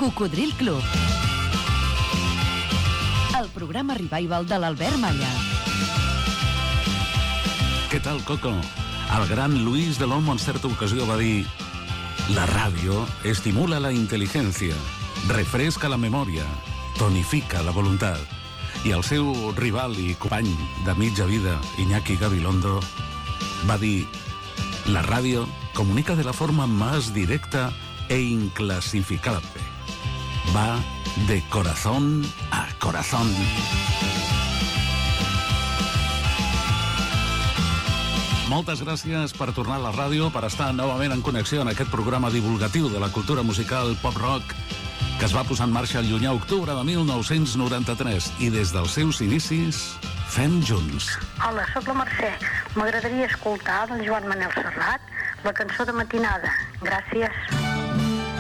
Cocodril Club. El programa revival de l'Albert Malla. Què tal, Coco? El gran Luis de l'Olmo en certa ocasió va dir: la ràdio estimula la intel·ligència, refresca la memòria, tonifica la voluntat. I el seu rival i company de mitja vida, Iñaki Gabilondo, va dir: la radio comunica de la forma más directa e inclasificable. Va de corazón a corazón. Moltes gràcies per tornar a la ràdio, per estar novament en connexió en aquest programa divulgatiu de la cultura musical pop-rock que es va posar en marxa el llunyà octubre de 1993 i des dels seus inicis fem junts. Hola, sóc la Mercè. M'agradaria escoltar del Joan Manel Serrat la cançó de matinada. Gràcies.